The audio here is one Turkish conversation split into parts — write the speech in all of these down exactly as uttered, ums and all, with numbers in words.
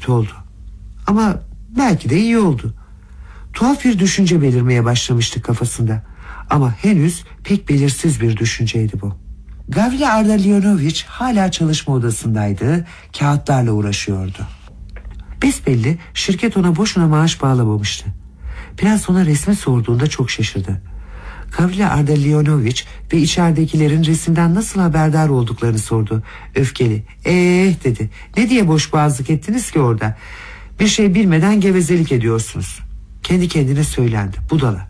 kötü oldu. Ama belki de iyi oldu. Tuhaf bir düşünce belirmeye başlamıştı kafasında. Ama henüz pek belirsiz bir düşünceydi bu. Gavrili Ardalionovich hala çalışma odasındaydı, kağıtlarla uğraşıyordu. Besbelli şirket ona boşuna maaş bağlamamıştı. Prens ona resmi sorduğunda çok şaşırdı. Gavrili Ardalionovich ve içeridekilerin resimden nasıl haberdar olduklarını sordu. Öfkeli. Eee dedi. Ne diye boş boğazlık ettiniz ki orada? Bir şey bilmeden gevezelik ediyorsunuz. Kendi kendine söylendi. Budala.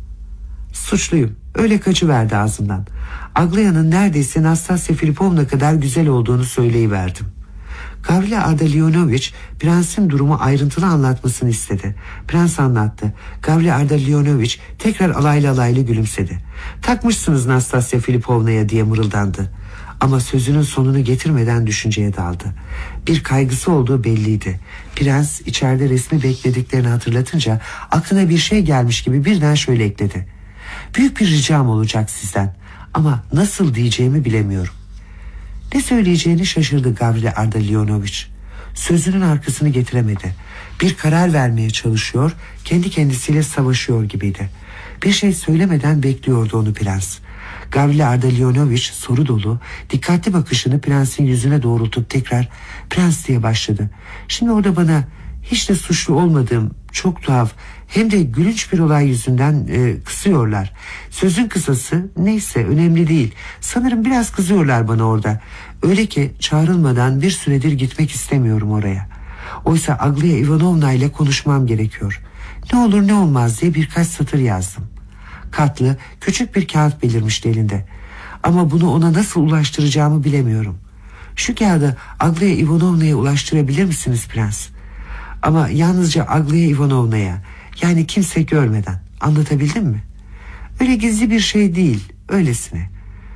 Suçluyum. Öyle kaçıverdi ağzından. Aglaya'nın neredeyse Nastasya Filipovna kadar güzel olduğunu söyleyiverdim. Gavrili Ardalionovich prensin durumu ayrıntılı anlatmasını istedi. Prens anlattı. Gavrili Ardalionovich tekrar alaylı alaylı gülümsedi. Takmışsınız Nastasya Filipovna'ya diye mırıldandı. Ama sözünün sonunu getirmeden düşünceye daldı. Bir kaygısı olduğu belliydi. Prens içeride resmi beklediklerini hatırlatınca aklına bir şey gelmiş gibi birden şöyle ekledi. Büyük bir ricam olacak sizden. Ama nasıl diyeceğimi bilemiyorum. Ne söyleyeceğini şaşırdı Gavrili Ardalionovich. Sözünün arkasını getiremedi. Bir karar vermeye çalışıyor, kendi kendisiyle savaşıyor gibiydi. Bir şey söylemeden bekliyordu onu prens. Gavrili Ardalionovich soru dolu, dikkatli bakışını prensin yüzüne doğrultup tekrar "Prens" diye başladı. Şimdi orada bana hiç de suçlu olmadığım çok tuhaf, hem de gülünç bir olay yüzünden e, kızıyorlar. Sözün kısası neyse önemli değil. Sanırım biraz kızıyorlar bana orada. Öyle ki çağrılmadan bir süredir gitmek istemiyorum oraya. Oysa Aglaya Ivanovna ile konuşmam gerekiyor. Ne olur ne olmaz diye birkaç satır yazdım. Katlı küçük bir kağıt belirmişti elinde. Ama bunu ona nasıl ulaştıracağımı bilemiyorum. Şu kağıdı Aglaya Ivanovna'ya ulaştırabilir misiniz prens? Ama yalnızca Aglaya Ivanovna'ya, yani kimse görmeden. Anlatabildim mi? Öyle gizli bir şey değil, öylesine.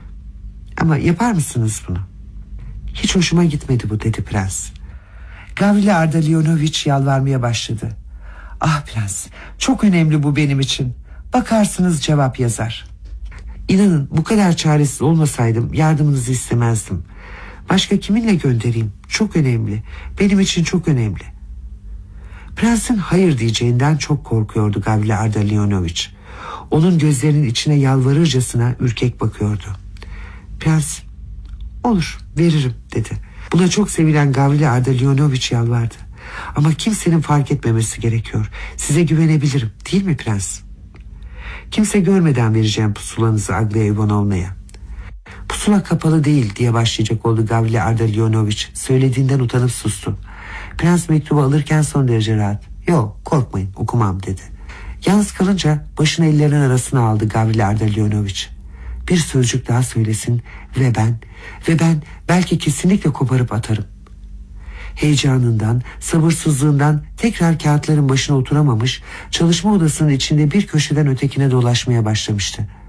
Ama yapar mısınız bunu? Hiç hoşuma gitmedi bu, dedi prens. Gavrili Ardalionovich yalvarmaya başladı. Ah prens, çok önemli bu benim için. Bakarsınız cevap yazar. İnanın bu kadar çaresiz olmasaydım yardımınızı istemezdim. Başka kiminle göndereyim? Çok önemli. Benim için çok önemli. Prensin hayır diyeceğinden çok korkuyordu Gavrili Ardalionovich. Onun gözlerinin içine yalvarırcasına ürkek bakıyordu. Prens, olur veririm, dedi. Buna çok sevilen Gavrili Ardalionovich yalvardı. Ama kimsenin fark etmemesi gerekiyor. Size güvenebilirim, değil mi prens? Kimse görmeden vereceğim pusulanızı Aglaya Ivanovna'ya. Pusula kapalı değil diye başlayacak oldu Gavrili Ardalionovich. Söylediğinden utanıp sustu. Prens mektubu alırken son derece rahat. Yok, korkmayın, okumam, dedi. Yalnız kalınca başını ellerinin arasına aldı Gavrili Ardalionovich. Bir sözcük daha söylesin ve ben ve ben belki kesinlikle koparıp atarım. Heyecanından, sabırsızlığından tekrar kağıtların başına oturamamış, çalışma odasının içinde bir köşeden ötekine dolaşmaya başlamıştı.